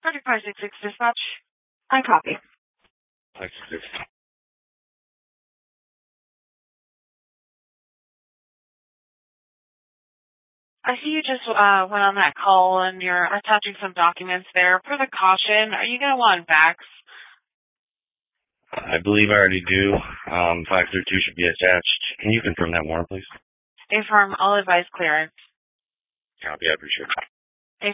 Project 566 dispatch. I copy. 566. I see you just went on that call and you're attaching some documents there. For the caution, are you going to want VAX? I believe I already do. 532 should be attached. Can you confirm that more, please? Stay firm. I'll advise clearance. Copy. I appreciate it.